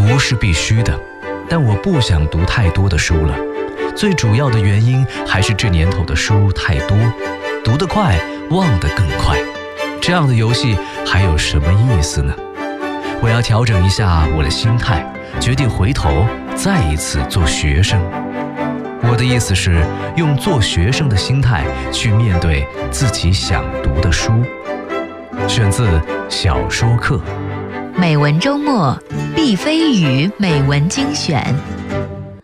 读是必须的，但我不想读太多的书了。最主要的原因还是这年头的书太多，读得快，忘得更快。这样的游戏还有什么意思呢？我要调整一下我的心态，决定回头再一次做学生。我的意思是，用做学生的心态去面对自己想读的书。选自小说课。 美文周末，毕飞宇美文精选。